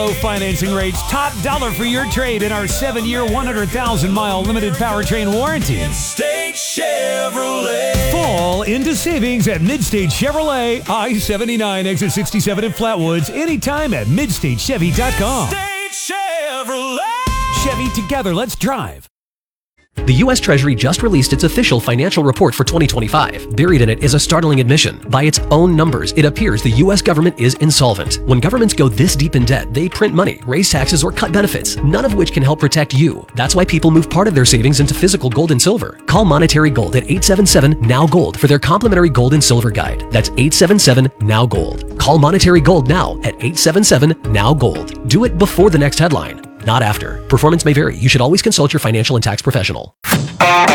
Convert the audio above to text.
Low financing rates, top dollar for your trade in our 7-year, 100,000-mile limited powertrain warranty. Midstate Chevrolet. Fall into savings at Midstate Chevrolet, I-79, exit 67 in Flatwoods. Anytime at MidstateChevy.com. Midstate Chevrolet. Chevy, together, let's drive. The U.S. Treasury just released its official financial report for 2025. Buried in it is a startling admission. By its own numbers, it appears the U.S. government is insolvent. When governments go this deep in debt, they print money, raise taxes, or cut benefits, none of which can help protect you. That's why people move part of their savings into physical gold and silver. Call Monetary Gold at 877-NOW-GOLD for their complimentary gold and silver guide. That's 877-NOW-GOLD. Call Monetary Gold now at 877-NOW-GOLD. Do it before the next headline, not after. Performance may vary. You should always consult your financial and tax professional.